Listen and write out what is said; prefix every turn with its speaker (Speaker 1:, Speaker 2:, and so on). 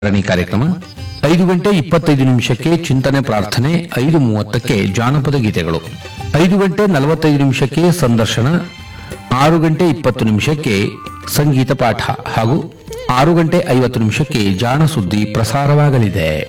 Speaker 1: ಸರಣಿ ಕಾರ್ಯಕ್ರಮ 5:25 ಚಿಂತನೆ ಪ್ರಾರ್ಥನೆ, 5:30 ಜಾನಪದ ಗೀತೆಗಳು, 5:45 ಸಂದರ್ಶನ, 6:20 ಸಂಗೀತ ಪಾಠ ಹಾಗೂ 6:50 ಜಾಣ ಸುದ್ದಿ ಪ್ರಸಾರವಾಗಲಿದೆ.